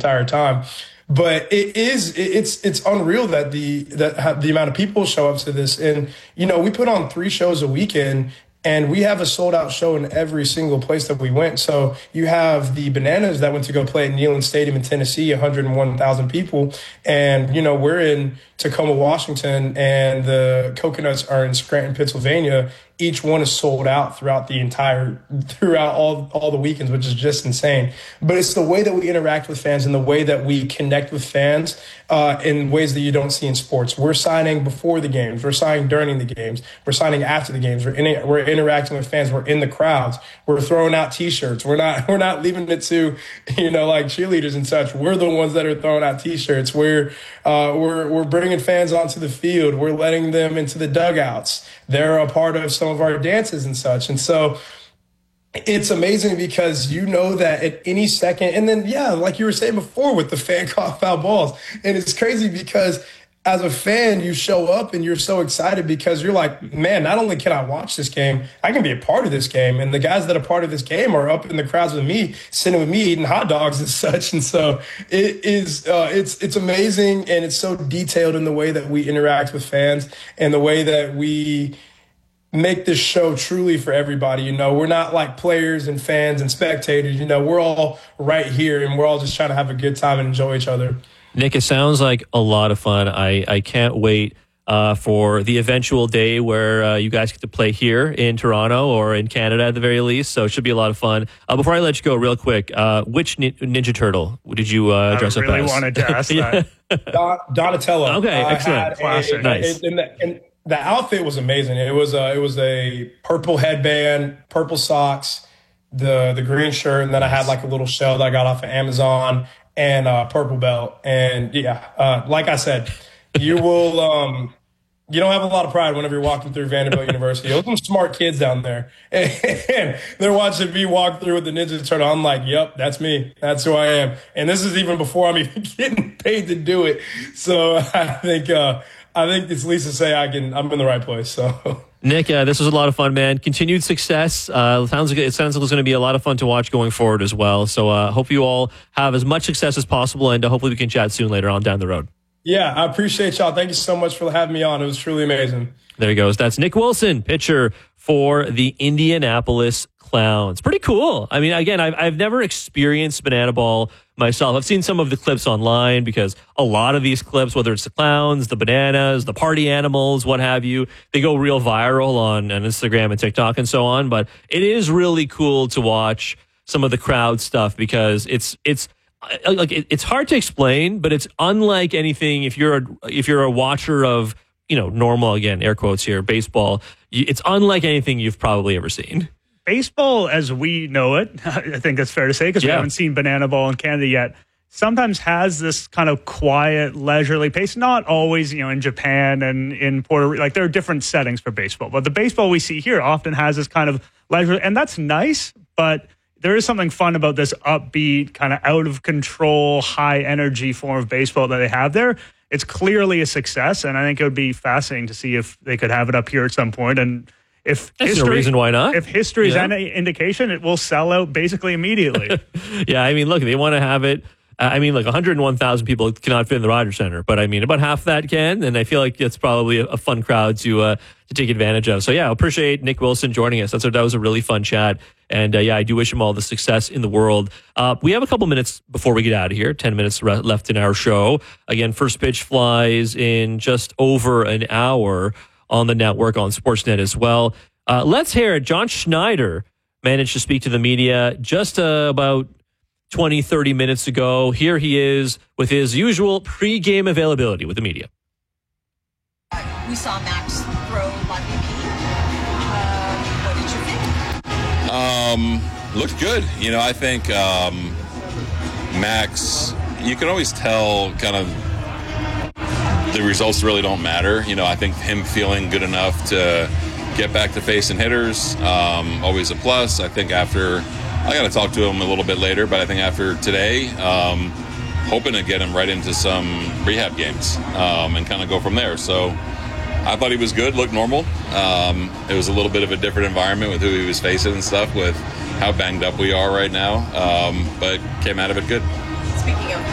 entire time. But it's unreal that the amount of people show up to this. And, we put on 3 shows a weekend, and we have a sold-out show in every single place that we went. So you have the Bananas that went to go play at Neyland Stadium in Tennessee, 101,000 people. And, we're in Tacoma, Washington, and the Coconuts are in Scranton, Pennsylvania. Each one is sold out throughout all the weekends, which is just insane. But it's the way that we interact with fans and the way that we connect with fans in ways that you don't see in sports. We're signing before the games. We're signing during the games. We're signing after the games. We're interacting with fans. We're in the crowds. We're throwing out T-shirts. We're not leaving it to like cheerleaders and such. We're the ones that are throwing out T-shirts. We're bringing fans onto the field. We're letting them into the dugouts. They're a part of some of our dances and such. And so it's amazing because that at any second, and then, like you were saying before with the fan call foul balls. And it's crazy because as a fan, you show up and you're so excited because you're like, man, not only can I watch this game, I can be a part of this game. And the guys that are part of this game are up in the crowds with me, sitting with me, eating hot dogs and such. And so it's amazing. And it's so detailed in the way that we interact with fans and the way that we make this show truly for everybody. We're not like players and fans and spectators. We're all right here and we're all just trying to have a good time and enjoy each other. Nick, it sounds like a lot of fun. I can't wait for the eventual day where you guys get to play here in Toronto or in Canada at the very least. So it should be a lot of fun. Before I let you go, real quick, which Ninja Turtle did you dress up as? I really wanted to ask that. Donatello. Okay, excellent. Classic. Nice. And the outfit was amazing. It was a purple headband, purple socks, the green shirt, and then I had like a little shell that I got off of Amazon, and purple belt. And like I said, you will you don't have a lot of pride whenever you're walking through Vanderbilt University. There's some smart kids down there, and they're watching me walk through with the Ninja Turtle. I'm like, yep, that's me. That's who I am. And this is even before I'm even getting paid to do it. So I think it's Lisa say I'm in the right place. So. Nick, this was a lot of fun, man. Continued success. It sounds like it's going to be a lot of fun to watch going forward as well. So hope you all have as much success as possible, and hopefully we can chat soon later on down the road. Yeah, I appreciate y'all. Thank you so much for having me on. It was truly amazing. There he goes. That's Nick Wilson, pitcher for the Indianapolis Clowns. Pretty cool. I mean, again, I've never experienced Banana Ball myself. I've seen some of the clips online because a lot of these clips, whether it's the Clowns, the Bananas, the Party Animals, what have you, they go real viral on Instagram and TikTok and so on. But it is really cool to watch some of the crowd stuff because it's hard to explain, but it's unlike anything. If you're a watcher of, normal, again, air quotes here, baseball, it's unlike anything you've probably ever seen. Baseball, as we know it, I think that's fair to say, because we haven't seen Banana Ball in Canada yet, sometimes has this kind of quiet, leisurely pace. Not always, in Japan and in Puerto Rico. Like, there are different settings for baseball. But the baseball we see here often has this kind of leisure, and that's nice, but there is something fun about this upbeat, kind of out of control, high energy form of baseball that they have there. It's clearly a success, and I think it would be fascinating to see if they could have it up here at some point. And if there's no reason why not. If history is any indication, it will sell out basically immediately. Yeah, I mean, look, they want to have it. 101,000 people cannot fit in the Rogers Center, but I mean, about half that can, and I feel like it's probably a fun crowd to take advantage of. So yeah, I appreciate Nick Wilson joining us. That was a really fun chat, and I do wish him all the success in the world. We have a couple minutes before we get out of here. 10 minutes left in our show. Again, first pitch flies in just over an hour on the network, on Sportsnet as well. Let's hear it. John Schneider managed to speak to the media just about 20, 30 minutes ago. Here he is with his usual pre-game availability with the media. We saw Max throw Lucky Me. What did you think? Looked good. I think Max, you can always tell kind of the results really don't matter. I think him feeling good enough to get back to facing hitters, always a plus. I think I got to talk to him a little bit later, but I think after today, hoping to get him right into some rehab games and kind of go from there. So I thought he was good, looked normal. It was a little bit of a different environment with who he was facing and stuff, with how banged up we are right now, but came out of it good. Speaking of